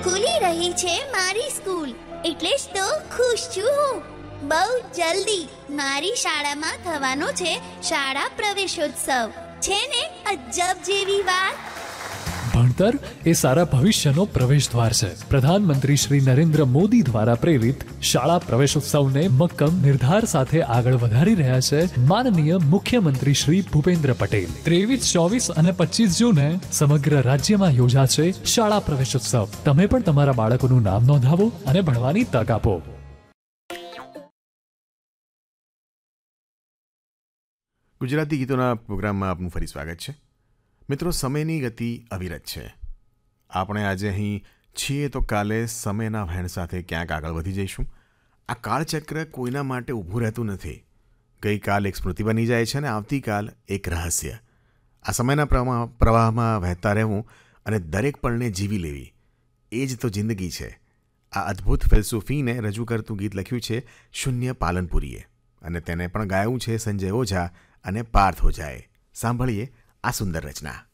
ખુલી રહી છે મારી સ્કૂલ, એટલે જ તો ખુશ છું હું. બહુ જલ્દી મારી શાળામાં થવાનો છે શાળા પ્રવેશોત્સવ. છે ને અજબ જેવી વાત. ભણતર એ સારા ભવિષ્યનો પ્રવેશ દ્વાર છે. પ્રધાનમંત્રી શ્રી નરેન્દ્ર મોદી દ્વારા પ્રેરિત શાળા પ્રવેશોત્સવને મક્કમ નિર્ધાર સાથે આગળ વધારી રહ્યા છે માનનીય મુખ્યમંત્રી શ્રી ભૂપેન્દ્ર પટેલ. 23, 24 અને 25 જૂને સમગ્ર રાજ્યમાં યોજાશે શાળા પ્રવેશોત્સવ. તમે પણ તમારા બાળકોનું નામ નોંધાવો અને ભણવાની તક આપો. ગુજરાતી ગીતોના પ્રોગ્રામમાં આપનું ફરી સ્વાગત છે. મિત્રો, સમયની ગતિ અવિરત છે. આપણે આજે અહીં છીએ તો કાલે સમયના વહેણ સાથે ક્યાંક આગળ વધી જઈશું. આ કાળચક્ર કોઈના માટે ઊભું રહેતું નથી. ગઈકાલ એક સ્મૃતિ બની જાય છે અને આવતીકાલ એક રહસ્ય. આ સમયના પ્રવાહમાં વહેતા રહેવું અને દરેક પળને જીવી લેવી, એ જ તો જિંદગી છે. આ અદ્ભુત ફિલસૂફીને રજૂ કરતું ગીત લખ્યું છે શૂન્ય પાલનપુરીએ અને તેને પણ ગાયું છે સંજય ઓઝા અને પાર્થ ઓઝાએ. સાંભળીએ આ સુંદર રચના.